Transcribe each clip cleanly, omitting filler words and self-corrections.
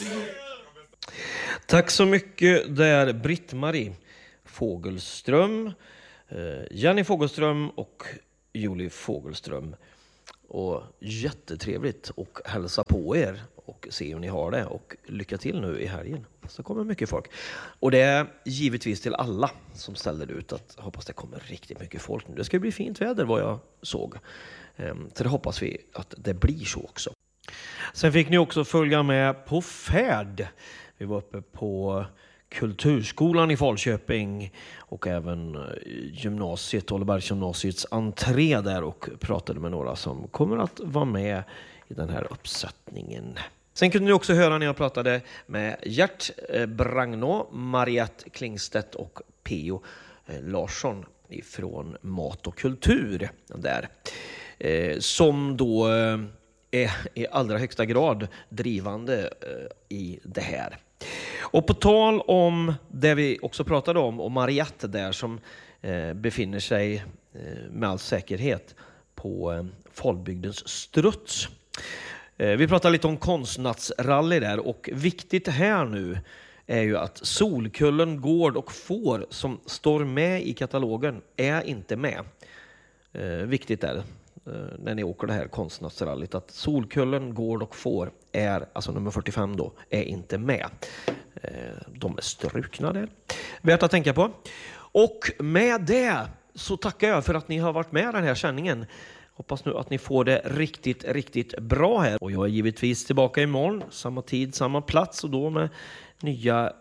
Tack så mycket där Britt-Marie Fogelström, Jenny Fogelström och Julie Fogelström. Och jättetrevligt och hälsa på er och se hur ni har det. Och lycka till nu i helgen. Så kommer mycket folk. Och det är givetvis till alla som ställer ut att hoppas det kommer riktigt mycket folk nu. Det ska bli fint väder vad jag såg. Så det hoppas vi att det blir så också. Sen fick ni också följa med på färd. Vi var uppe på Kulturskolan i Falköping och även gymnasiet, Ollebergsgymnasiets entré där och pratade med några som kommer att vara med i den här uppsättningen. Sen kunde ni också höra när jag pratade med Gert Bragnå, Mariette Klingstedt och P.O. Larsson ifrån Mat och kultur där. Som då är i allra högsta grad drivande i det här. Och på tal om det vi också pratade om och Mariette där som befinner sig med all säkerhet på Falbygdens struts. Vi pratade lite om konstnattsrally där och viktigt här nu är ju att Solkullen, gård och får som står med i katalogen är inte med. Viktigt är när ni åker det här konstnattsrallyt att Solkullen, gård och får är, alltså nummer 45 då, är inte med. De är strukna där. Värt att tänka på. Och med det så tackar jag för att ni har varit med i den här sändningen. Hoppas nu att ni får det riktigt, riktigt bra här. Och jag är givetvis tillbaka imorgon. Samma tid, samma plats och då med nya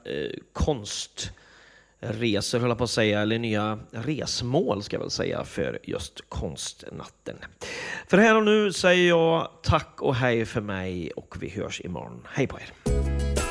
konstresor höll jag på att säga. Eller nya resmål ska jag väl säga för just konstnatten. För här och nu säger jag tack och hej för mig och vi hörs imorgon. Hej på er!